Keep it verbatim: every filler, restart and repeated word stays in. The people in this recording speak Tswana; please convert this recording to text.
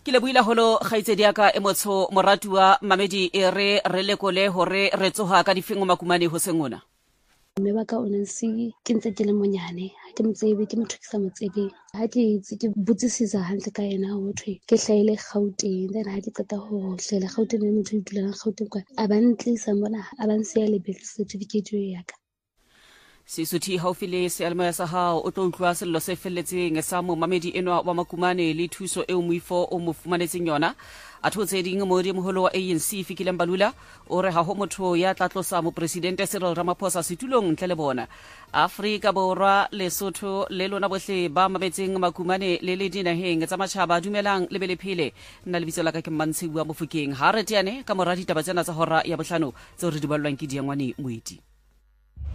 Ke lebohile holo kgaitsedi ya ka e motsho moratua Mamedi e re re lekole hore re tsoha ka difengo makumane ho sengona. Mme ba ka o nse ke ntse ke le monyane ha ke motsebe ke motho ke sa motsebeng ha ke itse ke botsisisa hantle ka yena ho thwe ke hlahile Gauteng then ha ke qeta ho hlahela Gauteng le motho o dulang Gauteng kwa a ba ntlisa mona a ba nseya le birth certificate ya ka. Sisuthi haufile sealmoya sa hao o tlo utlwa sello se felletseng sa mo Mamedi enwa wa makumane le thuso eo moifo o mo fumanetseng yona a thotse ding mo di moholo wa A N C Fikile Mbalula o re ha ho motho ya tla tlosa mo presidente Cyril Ramaphosa setulong ntle le bona. Afrika Borwa Lesotho le lona bohle ba mabetseng makumane le le dinaheng tsa matjhaba dumelang le bele phele nna le bitso la ka ke Mmantshiwa Mofokeng ha re teane ka moradi taba tsena tsa hora ya bohlano tseo re di ballwang ke Diangwane Moeti.